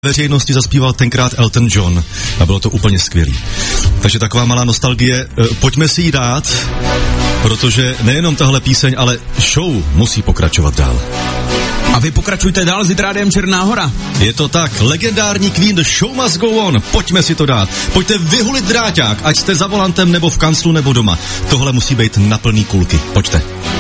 veřejnosti zaspíval tenkrát Elton John a bylo to úplně skvělý. Takže taková malá nostalgie, pojďme si ji dát, protože nejenom tahle píseň, ale show musí pokračovat dál. A vy pokračujte dál s Rádiem Černá Hora. Je to tak, legendární Queen, The Show Must Go On, pojďme si to dát. Pojďte vyhulit dráťák, ať jste za volantem nebo v kanclu nebo doma. Tohle musí být na plný kulky, pojďte.